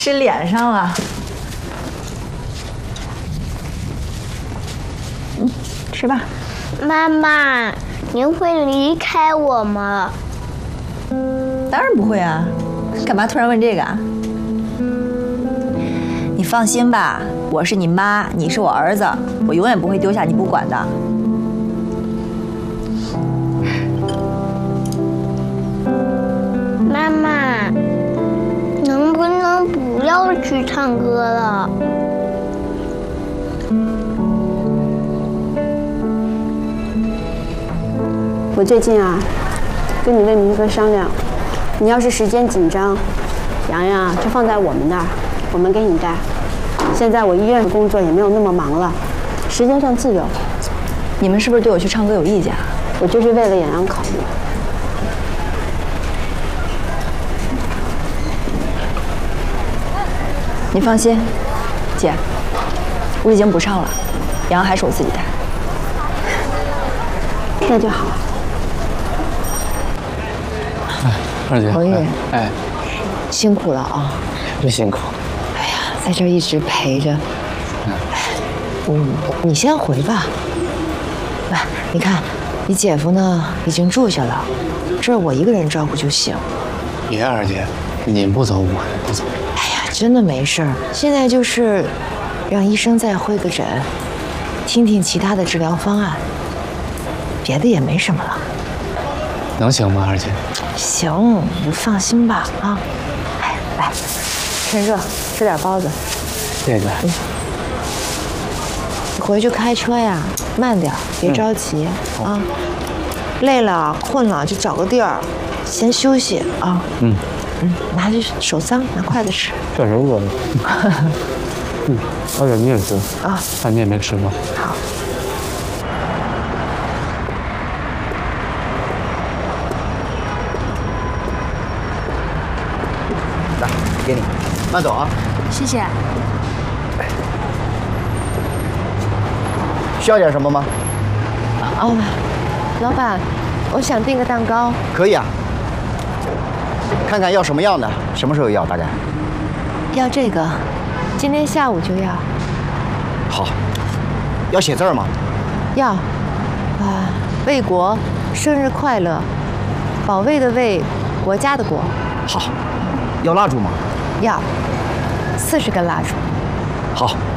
是脸上了。吃吧。 妈妈，您会离开我吗？ 当然不会啊，干嘛突然问这个啊？你放心吧，我是你妈，你是我儿子，我永远不会丢下你不管的。 妈妈，能不能不要去唱歌了？ 我最近啊，跟你魏明哥商量，你要是时间紧张，洋洋就放在我们那儿，我们给你带。现在我医院的工作也没有那么忙了，时间上自由。 你们是不是对我去唱歌有意见啊？ 我就是为了洋洋考虑。 你放心，姐，我已经不唱了，杨还是我自己带。 那就好。 哎，二姐， 彭宇， 哎， 辛苦了啊！ 别辛苦。 哎呀，在这儿一直陪着。你先回吧。喂，你看，你姐夫呢已经住下了，这儿我一个人照顾就行。 别，二姐，你不走我也不走。 哎呀，真的没事儿。现在就是让医生再会个诊，听听其他的治疗方案，别的也没什么了。 能行吗，二姐？ 行，你就放心吧啊。哎，来，趁热吃点包子。 谢谢。 你回去开车呀，慢点，别着急啊。累了困了就找个地儿先休息啊。拿着手脏，拿筷子吃。 确实饿了。二姐你也吃啊？ 饭你也没吃吗？ 好。 来，给你，慢走啊。 谢谢。 需要点什么吗？ 哦，老板，我想订个蛋糕。 可以啊。看看要什么样的，什么时候要？大概？ 要这个，今天下午就要。 好。要写字吗？ 要。卫国，生日快乐。保卫的卫，国家的国。 好。要蜡烛吗？ 要。40根蜡烛。 好。